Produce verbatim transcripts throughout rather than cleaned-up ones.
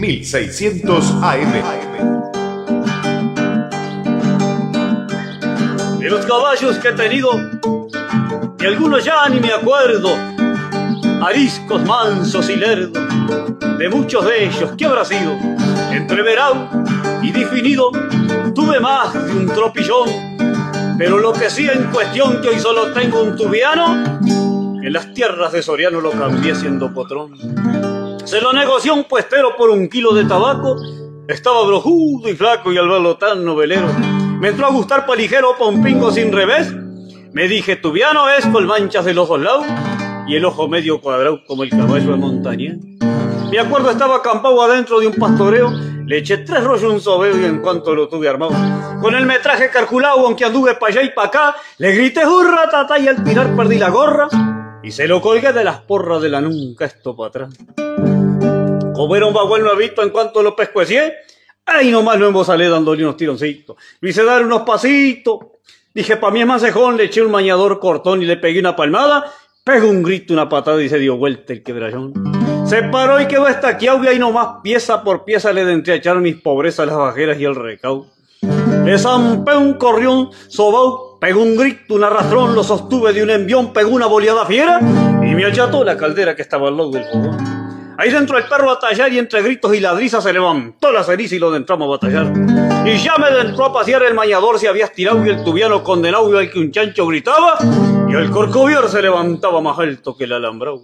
mil seiscientos A M. De los caballos que he tenido, de algunos ya ni me acuerdo, ariscos, mansos y lerdos, de muchos de ellos, ¿qué habrá sido? Entreverado y definido, tuve más de un tropillón, pero lo que sí en cuestión que hoy solo tengo un tubiano, en las tierras de Soriano lo cambié siendo potrón. Se lo negoció un puestero por un kilo de tabaco, estaba brojudo y flaco y al verlo tan novelero, me entró a gustar pa' ligero, pa' un pingo sin revés. Me dije, tubiano es con manchas de los dos lados y el ojo medio cuadrado como el caballo de Montañés. Me acuerdo estaba acampado adentro de un pastoreo, le eché tres rollos un sobeo y en cuanto lo tuve armado, con el metraje calculado, aunque anduve pa' allá y pa' acá, le grité hurra, tata, y al tirar perdí la gorra y se lo colgué de las porras de la nunca esto pa' atrás. Como era un bagual nuevito, en cuanto lo pescuecié, ahí nomás lo embosalé dándole unos tironcitos. Lo hice dar unos pasitos. Dije, pa' mí es mancejón, le eché un mañador cortón y le pegué una palmada. Pegó un grito, una patada y se dio vuelta el quebrayón. Se paró y quedó estaqueado y ahí nomás pieza por pieza le dentré a echar mis pobrezas, las bajeras y el recaudo. Le zampé un corrión sobao, pegó un grito, un arrastrón, lo sostuve de un envión, pegó una boleada fiera y me acható la caldera que estaba al lado del fogón. Ahí dentro el perro a tallar y entre gritos y ladrizas se levantó la ceriza y lo entramos a batallar. Y ya me entró a pasear el mañador, se había estirado y el tubiano condenado y al que un chancho gritaba y el corcoviar se levantaba más alto que el alambrado.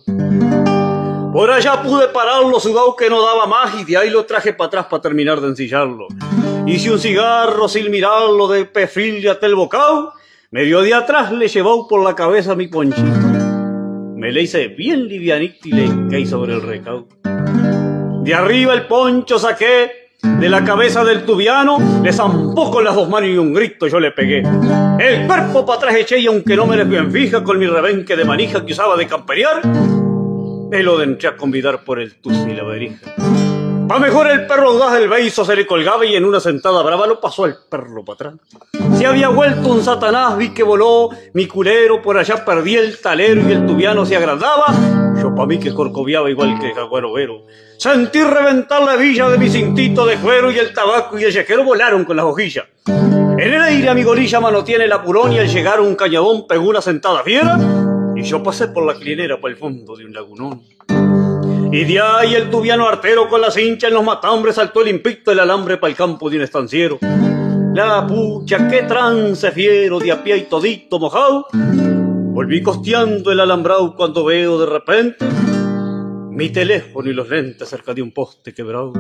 Por allá pude pararlo sudado que no daba más y de ahí lo traje para atrás para terminar de ensillarlo. Hice un cigarro sin mirarlo de perfil y hasta el bocado, medio de atrás le llevó por la cabeza mi ponchito. Me le hice bien livianito y le caí sobre el recaudo. De arriba el poncho saqué de la cabeza del tubiano, le zampó con las dos manos y un grito yo le pegué. El cuerpo para atrás eché y aunque no me le bien fija con mi rebenque de manija que usaba de camperiar, me lo entré a convidar por el tuzo y la verija. Pa' mejor el perro audaz del beizo se le colgaba y en una sentada brava lo pasó al perro para atrás. Se había vuelto un satanás, vi que voló mi culero, por allá perdí el talero y el tubiano se agrandaba. Yo pa' mí que corcoviaba igual que jaguaro vero. Sentí reventar la villa de mi cintito de cuero y el tabaco y el yejero volaron con las hojillas. En el aire a mi golilla mano tiene el apurón y al llegar un cañadón pegó una sentada fiera y yo pasé por la clinera pa' el fondo de un lagunón. Y de ahí el tubiano artero con la cincha en los matambres saltó el impicto del alambre pa' el campo de un estanciero. La pucha, qué trance fiero, de a pie y todito mojado. Volví costeando el alambrado cuando veo de repente mi teléfono y los lentes cerca de un poste quebrado.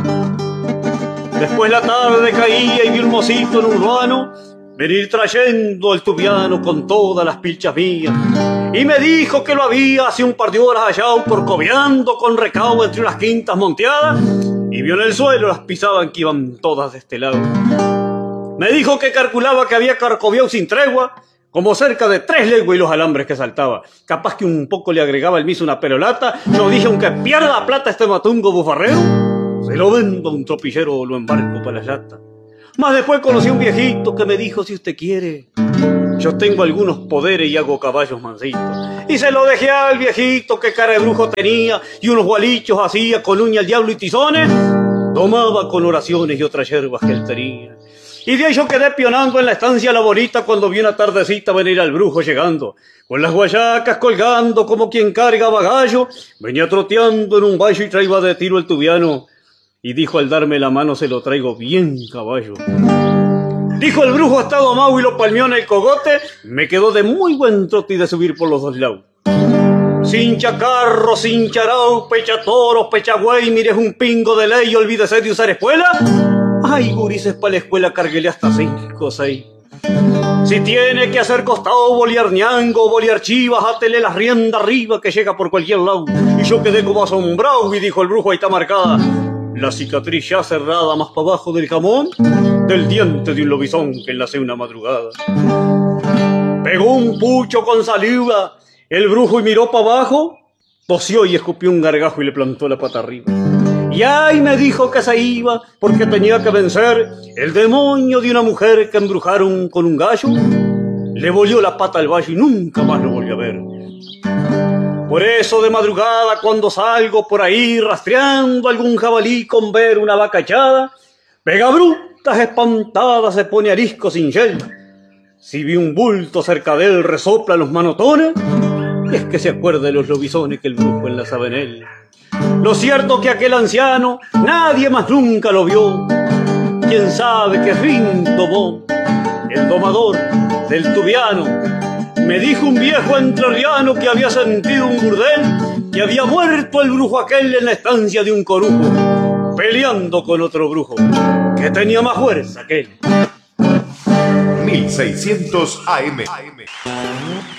Después la tarde caía y vi un mocito en un ruano venir trayendo el tubiano con todas las pilchas mías. Y me dijo que lo había hace un par de horas allá corcoviando con recao entre unas quintas monteadas y vio en el suelo las pisaban que iban todas de este lado. Me dijo que calculaba que había carcoviado sin tregua como cerca de tres leguas y los alambres que saltaba. Capaz que un poco le agregaba el miso una perolata. Yo dije, aunque pierda plata este matungo bufarrero, se lo vendo a un tropillero o lo embarco para la llata. Más después conocí a un viejito que me dijo, si usted quiere, yo tengo algunos poderes y hago caballos mansitos. Y se lo dejé al viejito que cara de brujo tenía y unos gualichos hacía con uña el diablo y tizones. Tomaba con oraciones y otras hierbas que él tenía. Y de ahí yo quedé pionando en la estancia la bonita cuando vi una tardecita venir al brujo llegando. Con las guayacas colgando como quien carga bagallo, venía troteando en un vallo y traía de tiro el tubiano. Y dijo al darme la mano, se lo traigo bien caballo. Dijo el brujo hasta domado y lo palmeó en el cogote. Me quedó de muy buen trote y de subir por los dos lados. Sin chacarro, sin charao, pecha toros, pecha güey, mires un pingo de ley y olvídese de usar espuela. Ay, gurises, pa' la escuela carguele hasta cinco o seis. Si tiene que hacer costado, bolear ñango, bolear chivas, átele la rienda arriba que llega por cualquier lado. Y yo quedé como asombrado y dijo el brujo, ahí está marcada la cicatriz ya cerrada más para abajo del jamón del diente de un lobizón que enlacé una madrugada. Pegó un pucho con saliva el brujo y miró para abajo, tosió y escupió un gargajo y le plantó la pata arriba. Y ahí me dijo que se iba porque tenía que vencer el demonio de una mujer que embrujaron con un gallo. Le volvió la pata al vallo y nunca más lo volvió a ver. Por eso de madrugada cuando salgo por ahí rastreando algún jabalí con ver una vaca echada, pega brutas espantadas se pone arisco sin gel. Si vi un bulto cerca de él resopla los manotones, y es que se acuerda de los lobisones que el brujo enlazaba en él. Lo cierto que aquel anciano nadie más nunca lo vio. Quién sabe qué fin tomó el domador del Tubiano. Me dijo un viejo entrerriano que había sentido un burdel, que había muerto el brujo aquel en la estancia de un corujo, peleando con otro brujo que tenía más fuerza que él. mil seiscientos A M.